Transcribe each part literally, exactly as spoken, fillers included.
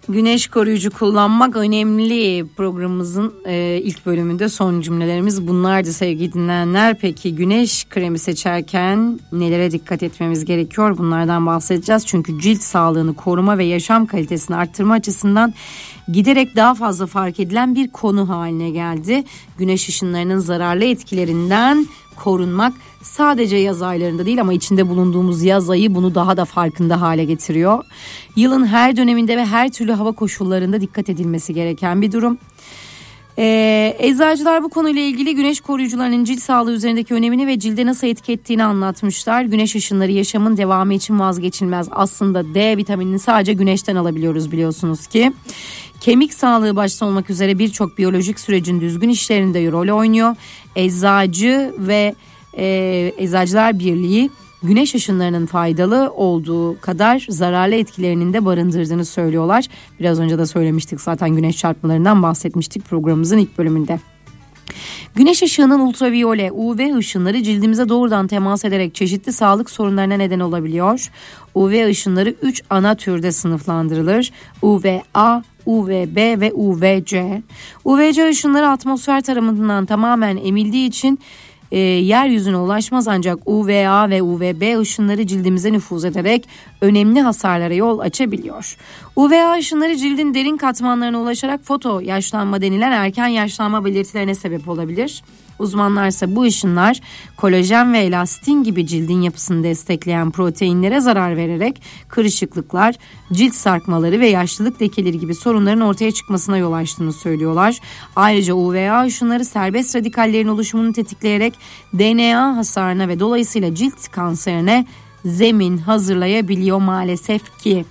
Güneş koruyucu kullanmak önemli programımızın e, ilk bölümünde son cümlelerimiz bunlardı sevgili dinleyenler. Peki güneş kremi seçerken nelere dikkat etmemiz gerekiyor? Bunlardan bahsedeceğiz. Çünkü cilt sağlığını koruma ve yaşam kalitesini arttırma açısından giderek daha fazla fark edilen bir konu haline geldi. Güneş ışınlarının zararlı etkilerinden korunmak sadece yaz aylarında değil ama içinde bulunduğumuz yaz ayı bunu daha da farkında hale getiriyor. Yılın her döneminde ve her türlü hava koşullarında dikkat edilmesi gereken bir durum. Ee, eczacılar bu konuyla ilgili güneş koruyucularının cilt sağlığı üzerindeki önemini ve cilde nasıl etki ettiğini anlatmışlar. Güneş ışınları yaşamın devamı için vazgeçilmez. Aslında D vitaminini sadece güneşten alabiliyoruz biliyorsunuz ki. Kemik sağlığı başta olmak üzere birçok biyolojik sürecin düzgün işlerinde rol oynuyor. Eczacı ve e, Eczacılar Birliği güneş ışınlarının faydalı olduğu kadar zararlı etkilerinin de barındırdığını söylüyorlar. Biraz önce de söylemiştik zaten, güneş çarpmalarından bahsetmiştik programımızın ilk bölümünde. Güneş ışığının ultraviyole, U V ışınları cildimize doğrudan temas ederek çeşitli sağlık sorunlarına neden olabiliyor. U V ışınları üç ana türde sınıflandırılır. U V A, U V B ve U V C. U V C ışınları atmosfer tarafından tamamen emildiği için e, yeryüzüne ulaşmaz, ancak U V A ve U V B ışınları cildimize nüfuz ederek önemli hasarlara yol açabiliyor. U V A ışınları cildin derin katmanlarına ulaşarak foto yaşlanma denilen erken yaşlanma belirtilerine sebep olabilir. Uzmanlar ise bu ışınlar kolajen ve elastin gibi cildin yapısını destekleyen proteinlere zarar vererek kırışıklıklar, cilt sarkmaları ve yaşlılık lekeleri gibi sorunların ortaya çıkmasına yol açtığını söylüyorlar. Ayrıca U V A ışınları serbest radikallerin oluşumunu tetikleyerek D N A hasarına ve dolayısıyla cilt kanserine zemin hazırlayabiliyor maalesef ki.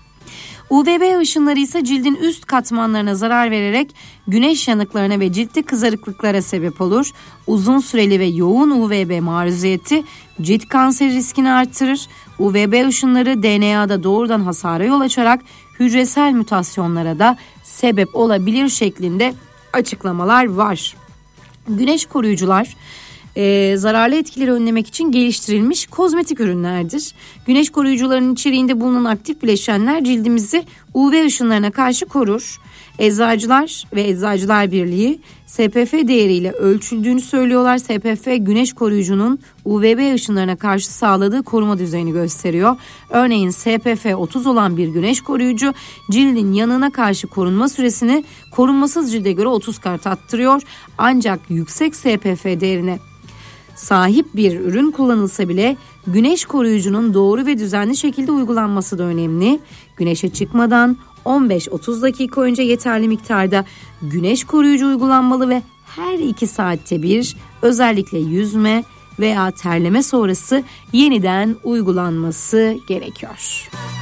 U V B ışınları ise cildin üst katmanlarına zarar vererek güneş yanıklarına ve ciltte kızarıklıklara sebep olur. Uzun süreli ve yoğun U V B maruziyeti cilt kanseri riskini artırır. U V B ışınları D N A'da doğrudan hasara yol açarak hücresel mutasyonlara da sebep olabilir şeklinde açıklamalar var. Güneş koruyucular Ee, zararlı etkileri önlemek için geliştirilmiş kozmetik ürünlerdir. Güneş koruyucularının içeriğinde bulunan aktif bileşenler cildimizi U V ışınlarına karşı korur. Eczacılar ve Eczacılar Birliği S P F değeriyle ölçüldüğünü söylüyorlar. S P F güneş koruyucunun U V B ışınlarına karşı sağladığı koruma düzeyini gösteriyor. Örneğin S P F otuz olan bir güneş koruyucu cildin yanığına karşı korunma süresini korunmasız cilde göre otuz kat arttırıyor. Ancak yüksek S P F değerine sahip bir ürün kullanılsa bile güneş koruyucunun doğru ve düzenli şekilde uygulanması da önemli. Güneşe çıkmadan on beş otuz dakika önce yeterli miktarda güneş koruyucu uygulanmalı ve her iki saatte bir, özellikle yüzme veya terleme sonrası yeniden uygulanması gerekiyor.